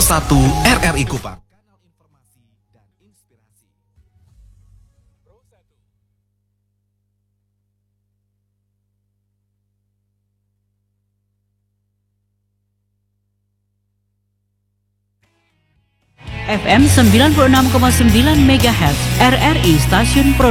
101 RRI Kupang. FM 96,9 MHz RRI Stasiun Produksi